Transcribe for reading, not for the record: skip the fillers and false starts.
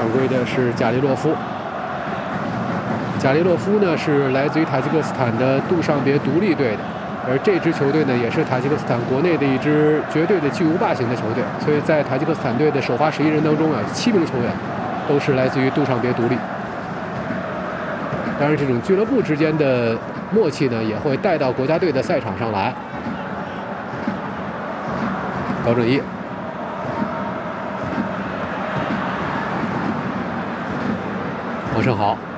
犯规的是贾利洛夫。贾利洛夫呢是来自于塔吉克斯坦的杜尚别独立队的，而这支球队呢也是塔吉克斯坦国内的一支绝对的巨无霸型的球队。所以在塔吉克斯坦队的首发11人当中啊，7名球员都是来自于杜尚别独立。当然，这种俱乐部之间的默契呢，也会带到国家队的赛场上来。高准翼。王胜豪。